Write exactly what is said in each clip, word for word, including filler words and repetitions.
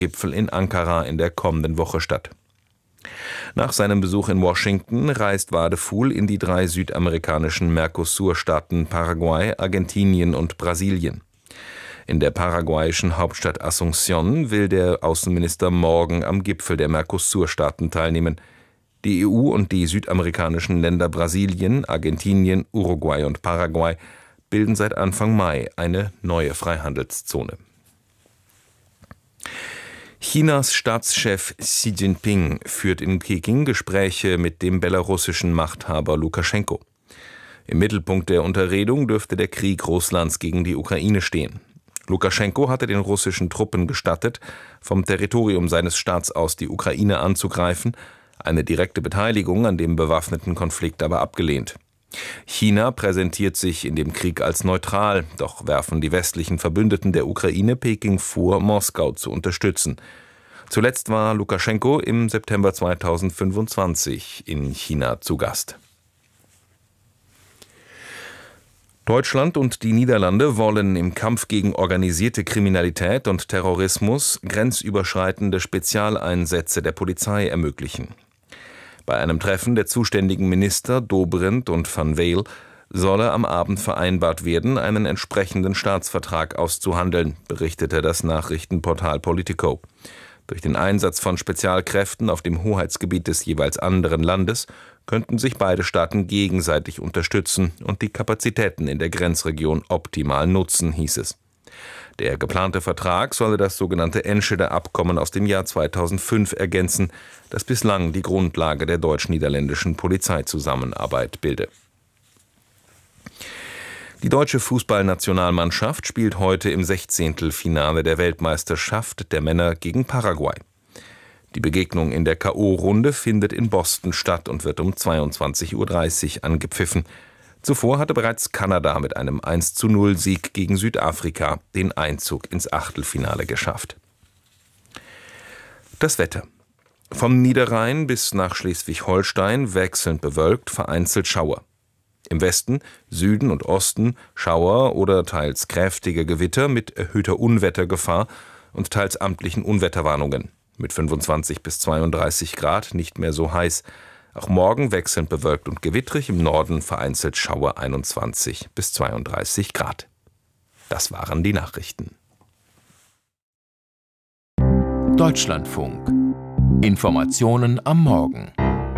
Gipfel in Ankara in der kommenden Woche statt. Nach seinem Besuch in Washington reist Wadefuhl in die drei südamerikanischen Mercosur-Staaten Paraguay, Argentinien und Brasilien. In der paraguayischen Hauptstadt Asunción will der Außenminister morgen am Gipfel der Mercosur-Staaten teilnehmen. Die E U und die südamerikanischen Länder Brasilien, Argentinien, Uruguay und Paraguay bilden seit Anfang Mai eine neue Freihandelszone. Chinas Staatschef Xi Jinping führt in Peking Gespräche mit dem belarussischen Machthaber Lukaschenko. Im Mittelpunkt der Unterredung dürfte der Krieg Russlands gegen die Ukraine stehen. Lukaschenko hatte den russischen Truppen gestattet, vom Territorium seines Staats aus die Ukraine anzugreifen, eine direkte Beteiligung an dem bewaffneten Konflikt aber abgelehnt. China präsentiert sich in dem Krieg als neutral, doch werfen die westlichen Verbündeten der Ukraine Peking vor, Moskau zu unterstützen. Zuletzt war Lukaschenko im September zweitausendfünfundzwanzig in China zu Gast. Deutschland und die Niederlande wollen im Kampf gegen organisierte Kriminalität und Terrorismus grenzüberschreitende Spezialeinsätze der Polizei ermöglichen. Bei einem Treffen der zuständigen Minister Dobrindt und Van Weel solle am Abend vereinbart werden, einen entsprechenden Staatsvertrag auszuhandeln, berichtete das Nachrichtenportal Politico. Durch den Einsatz von Spezialkräften auf dem Hoheitsgebiet des jeweils anderen Landes könnten sich beide Staaten gegenseitig unterstützen und die Kapazitäten in der Grenzregion optimal nutzen, hieß es. Der geplante Vertrag solle das sogenannte Enschede-Abkommen aus dem Jahr zweitausendfünf ergänzen, das bislang die Grundlage der deutsch-niederländischen Polizeizusammenarbeit bilde. Die deutsche Fußballnationalmannschaft spielt heute im Sechzehntelfinale der Weltmeisterschaft der Männer gegen Paraguay. Die Begegnung in der K O-Runde findet in Boston statt und wird um zweiundzwanzig Uhr dreißig angepfiffen. Zuvor hatte bereits Kanada mit einem eins zu null Sieg gegen Südafrika den Einzug ins Achtelfinale geschafft. Das Wetter. Vom Niederrhein bis nach Schleswig-Holstein wechselnd bewölkt, vereinzelt Schauer. Im Westen, Süden und Osten Schauer oder teils kräftige Gewitter mit erhöhter Unwettergefahr und teils amtlichen Unwetterwarnungen. Mit fünfundzwanzig bis zweiunddreißig Grad nicht mehr so heiß. Auch morgen wechselnd bewölkt und gewittrig, im Norden vereinzelt Schauer einundzwanzig bis zweiunddreißig Grad. Das waren die Nachrichten. Deutschlandfunk. Informationen am Morgen.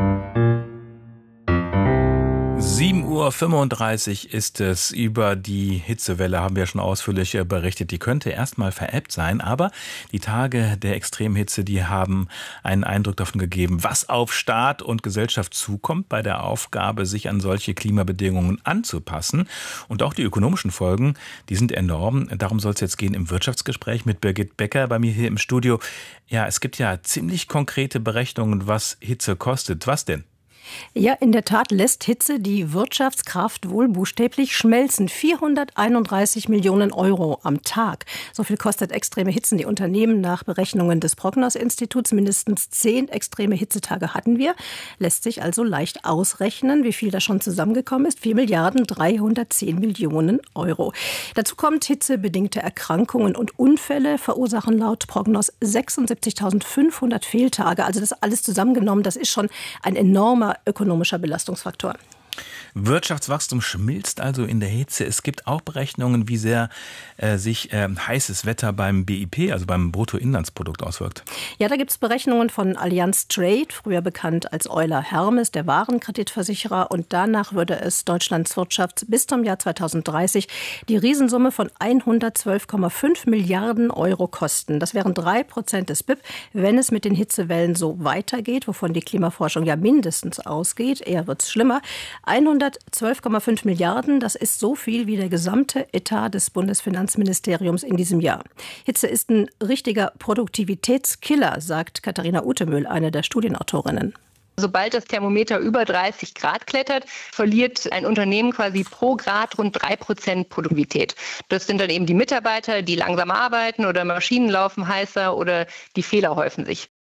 sieben Uhr fünfunddreißig ist es. Über die Hitzewelle haben wir schon ausführlich berichtet. Die könnte erstmal verebbt sein, aber die Tage der Extremhitze, die haben einen Eindruck davon gegeben, was auf Staat und Gesellschaft zukommt bei der Aufgabe, sich an solche Klimabedingungen anzupassen. Und auch die ökonomischen Folgen, die sind enorm. Darum soll es jetzt gehen im Wirtschaftsgespräch mit Birgit Becker bei mir hier im Studio. Ja, es gibt ja ziemlich konkrete Berechnungen, was Hitze kostet. Was denn? Ja, in der Tat lässt Hitze die Wirtschaftskraft wohl buchstäblich schmelzen. vierhunderteinunddreißig Millionen Euro am Tag. So viel kostet extreme Hitzen die Unternehmen nach Berechnungen des Prognos-Instituts. Mindestens zehn extreme Hitzetage hatten wir. Lässt sich also leicht ausrechnen, wie viel da schon zusammengekommen ist. vier Milliarden dreihundertzehn Millionen Euro. Dazu kommt hitzebedingte Erkrankungen und Unfälle, verursachen laut Prognos sechsundsiebzigtausendfünfhundert Fehltage. Also das alles zusammengenommen, das ist schon ein enormer ökonomischer Belastungsfaktor. Wirtschaftswachstum schmilzt also in der Hitze. Es gibt auch Berechnungen, wie sehr äh, sich äh, heißes Wetter beim B I P, also beim Bruttoinlandsprodukt, auswirkt. Ja, da gibt es Berechnungen von Allianz Trade, früher bekannt als Euler Hermes, der Warenkreditversicherer. Und danach würde es Deutschlands Wirtschaft bis zum Jahr zweitausenddreißig die Riesensumme von hundertzwölf Komma fünf Milliarden Euro kosten. Das wären drei Prozent des B I P, wenn es mit den Hitzewellen so weitergeht, wovon die Klimaforschung ja mindestens ausgeht. Eher wird es schlimmer. hundertzwölf Komma fünf Milliarden, das ist so viel wie der gesamte Etat des Bundesfinanzministeriums in diesem Jahr. Hitze ist ein richtiger Produktivitätskiller, sagt Katharina Utemöhl, eine der Studienautorinnen. Sobald das Thermometer über dreißig Grad klettert, verliert ein Unternehmen quasi pro Grad rund drei Prozent Produktivität. Das sind dann eben die Mitarbeiter, die langsam arbeiten oder Maschinen laufen heißer oder die Fehler häufen sich.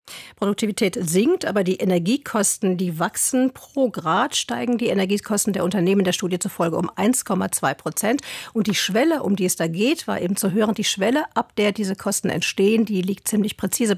Produktivität sinkt, aber die Energiekosten, die wachsen. Pro Grad steigen die Energiekosten der Unternehmen der Studie zufolge um eins Komma zwei Prozent. Und die Schwelle, um die es da geht, war eben zu hören, die Schwelle, ab der diese Kosten entstehen, die liegt ziemlich präzise